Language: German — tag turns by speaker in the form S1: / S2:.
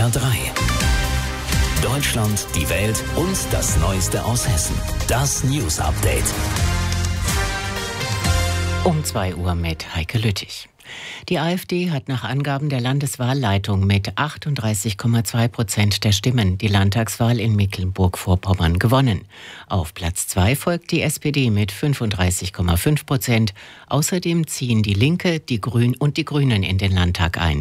S1: SWR 3. Deutschland, die Welt und das Neueste aus Hessen. Das News Update.
S2: Um 2 Uhr mit Heike Lüttich. Die AfD hat nach Angaben der Landeswahlleitung mit 38,2% der Stimmen die Landtagswahl in Mecklenburg-Vorpommern gewonnen. Auf Platz 2 folgt die SPD mit 35,5%. Außerdem ziehen die Linke, die Grünen in den Landtag ein.